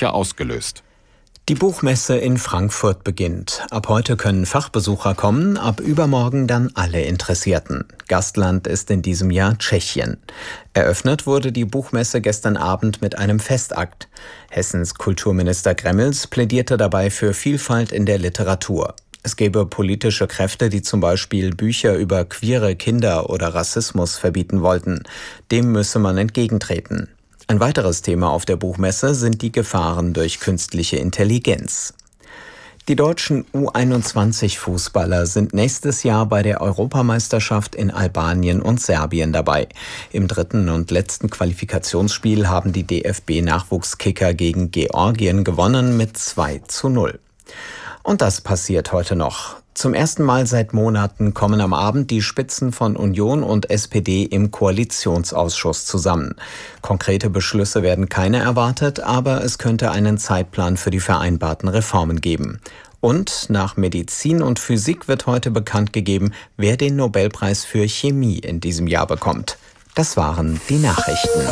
Gespräche ausgelöst. Die Buchmesse in Frankfurt beginnt. Ab heute können Fachbesucher kommen, ab übermorgen dann alle Interessierten. Gastland ist in diesem Jahr Tschechien. Eröffnet wurde die Buchmesse gestern Abend mit einem Festakt. Hessens Kulturminister Gremmels plädierte dabei für Vielfalt in der Literatur. Es gäbe politische Kräfte, die zum Beispiel Bücher über queere Kinder oder Rassismus verbieten wollten. Dem müsse man entgegentreten. Ein weiteres Thema auf der Buchmesse sind die Gefahren durch künstliche Intelligenz. Die deutschen U21-Fußballer sind nächstes Jahr bei der Europameisterschaft in Albanien und Serbien dabei. Im dritten und letzten Qualifikationsspiel haben die DFB-Nachwuchskicker gegen Georgien gewonnen mit 2:0. Und das passiert heute noch. Zum ersten Mal seit Monaten kommen am Abend die Spitzen von Union und SPD im Koalitionsausschuss zusammen. Konkrete Beschlüsse werden keine erwartet, aber es könnte einen Zeitplan für die vereinbarten Reformen geben. Und nach Medizin und Physik wird heute bekannt gegeben, wer den Nobelpreis für Chemie in diesem Jahr bekommt. Das waren die Nachrichten.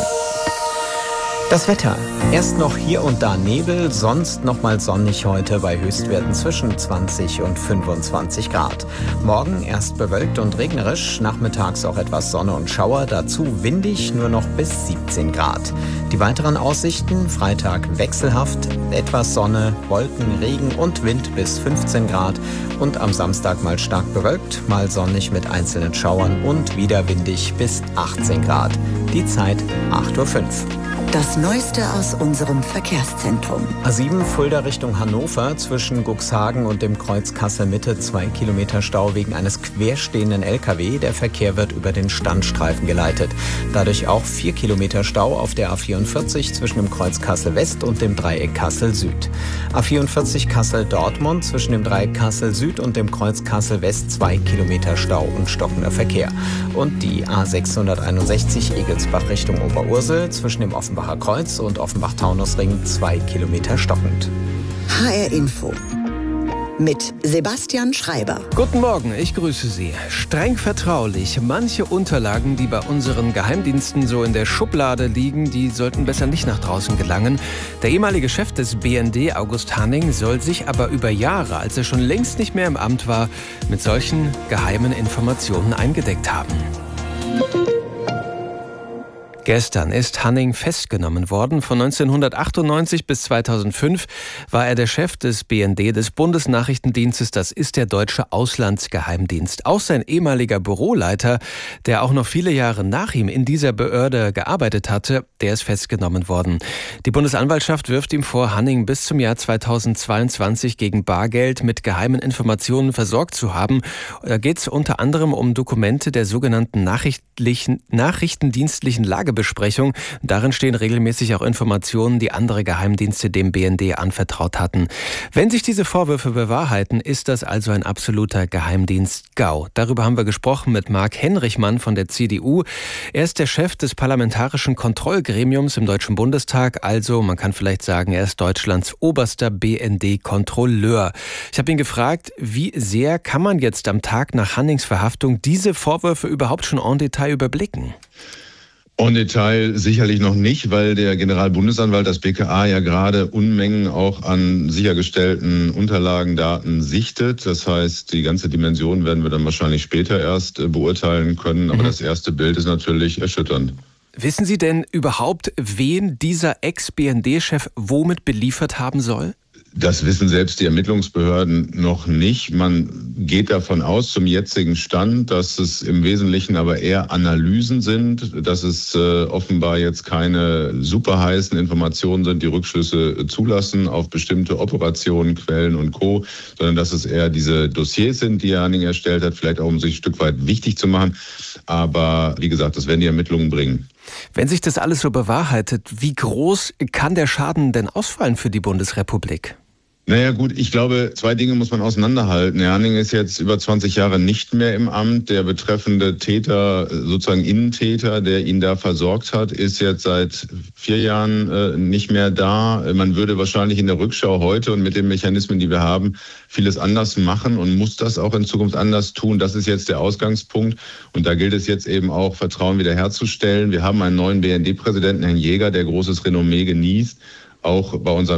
Das Wetter. Erst noch hier und da Nebel, sonst nochmal sonnig heute bei Höchstwerten zwischen 20 und 25 Grad. Morgen erst bewölkt und regnerisch, nachmittags auch etwas Sonne und Schauer, dazu windig nur noch bis 17 Grad. Die weiteren Aussichten: Freitag wechselhaft, etwas Sonne, Wolken, Regen und Wind bis 15 Grad und am Samstag mal stark bewölkt, mal sonnig mit einzelnen Schauern und wieder windig bis 18 Grad. Die Zeit 8:05 Uhr. Das Neueste aus unserem Verkehrszentrum. A7 Fulda Richtung Hannover, zwischen Cuxhagen und dem Kreuz Kassel-Mitte 2 Kilometer Stau wegen eines querstehenden LKW. Der Verkehr wird über den Standstreifen geleitet. Dadurch auch 4 Kilometer Stau auf der A44 zwischen dem Kreuz Kassel-West und dem Dreieck Kassel-Süd. A44 Kassel-Dortmund zwischen dem Dreieck Kassel-Süd und dem Kreuz Kassel-West 2 Kilometer Stau und stockender Verkehr. Und die A661 Egelsbach Richtung Oberursel zwischen dem Offenbacher Kreuz und Offenbach-Taunusring 2 Kilometer stockend. HR Info mit Sebastian Schreiber. Guten Morgen, ich grüße Sie. Streng vertraulich. Manche Unterlagen, die bei unseren Geheimdiensten so in der Schublade liegen, die sollten besser nicht nach draußen gelangen. Der ehemalige Chef des BND, August Hanning, soll sich aber über Jahre, als er schon längst nicht mehr im Amt war, mit solchen geheimen Informationen eingedeckt haben. Gestern ist Hanning festgenommen worden. Von 1998 bis 2005 war er der Chef des BND, des Bundesnachrichtendienstes. Das ist der deutsche Auslandsgeheimdienst. Auch sein ehemaliger Büroleiter, der auch noch viele Jahre nach ihm in dieser Behörde gearbeitet hatte, der ist festgenommen worden. Die Bundesanwaltschaft wirft ihm vor, Hanning bis zum Jahr 2022 gegen Bargeld mit geheimen Informationen versorgt zu haben. Da geht es unter anderem um Dokumente der sogenannten nachrichtendienstlichen Lagebesprechung. Darin stehen regelmäßig auch Informationen, die andere Geheimdienste dem BND anvertraut hatten. Wenn sich diese Vorwürfe bewahrheiten, ist das also ein absoluter Geheimdienst-GAU. Darüber haben wir gesprochen mit Marc Henrichmann von der CDU. Er ist der Chef des Parlamentarischen Kontrollgremiums im Deutschen Bundestag. Also, man kann vielleicht sagen, er ist Deutschlands oberster BND-Kontrolleur. Ich habe ihn gefragt, wie sehr kann man jetzt am Tag nach Hannings Verhaftung diese Vorwürfe überhaupt schon en Detail überblicken? En Detail sicherlich noch nicht, weil der Generalbundesanwalt, das BKA, ja gerade Unmengen auch an sichergestellten Unterlagen, Daten sichtet. Das heißt, die ganze Dimension werden wir dann wahrscheinlich später erst beurteilen können. Aber das erste Bild ist natürlich erschütternd. Wissen Sie denn überhaupt, wen dieser Ex-BND-Chef womit beliefert haben soll? Das wissen selbst die Ermittlungsbehörden noch nicht. Man geht davon aus, zum jetzigen Stand, dass es im Wesentlichen aber eher Analysen sind, dass es offenbar jetzt keine super heißen Informationen sind, die Rückschlüsse zulassen auf bestimmte Operationen, Quellen und Co., sondern dass es eher diese Dossiers sind, die Hanning erstellt hat, vielleicht auch um sich ein Stück weit wichtig zu machen. Aber wie gesagt, das werden die Ermittlungen bringen. Wenn sich das alles so bewahrheitet, wie groß kann der Schaden denn ausfallen für die Bundesrepublik? Naja gut, ich glaube, zwei Dinge muss man auseinanderhalten. Herr Hanning ist jetzt über 20 Jahre nicht mehr im Amt. Der betreffende Täter, sozusagen Innentäter, der ihn da versorgt hat, ist jetzt seit 4 Jahren nicht mehr da. Man würde wahrscheinlich in der Rückschau heute und mit den Mechanismen, die wir haben, vieles anders machen und muss das auch in Zukunft anders tun. Das ist jetzt der Ausgangspunkt. Und da gilt es jetzt eben auch, Vertrauen wiederherzustellen. Wir haben einen neuen BND-Präsidenten, Herrn Jäger, der großes Renommee genießt, auch bei unseren